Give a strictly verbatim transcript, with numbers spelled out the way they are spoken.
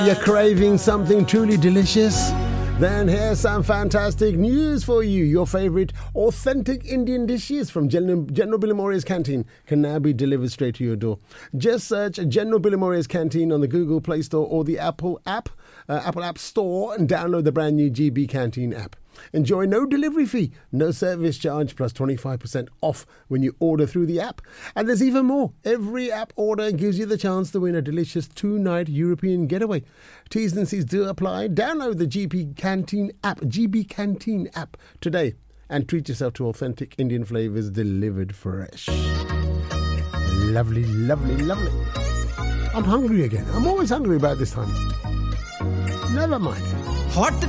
You're craving something truly delicious? Then here's some fantastic news for you. Your favorite authentic Indian dishes from General, General Billy Moriarty's Canteen can now be delivered straight to your door. Just search General Billy Moriarty's Canteen on the Google Play Store or the Apple app, uh, Apple App Store, and download the brand new G B Canteen app. Enjoy no delivery fee, no service charge, plus twenty-five percent off when you order through the app. And there's even more. Every app order gives you the chance to win a delicious two-night European getaway. T's and C's do apply. Download the G B Canteen app, G B Canteen app today and treat yourself to authentic Indian flavours delivered fresh. Lovely, lovely, lovely. I'm hungry again. I'm always hungry about this time. Never mind. Hot